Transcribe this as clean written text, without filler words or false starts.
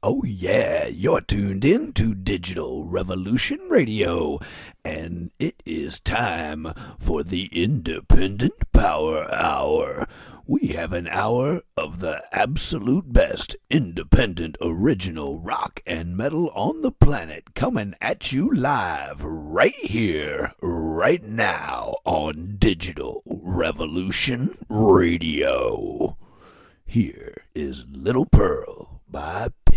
Oh, yeah, you're tuned in to Digital Revolution Radio, and it is time for the Independent Power Hour. We have an hour of the absolute best independent original rock and metal on the planet coming at you live right here, right now on Digital Revolution Radio. Here is Little Pearl by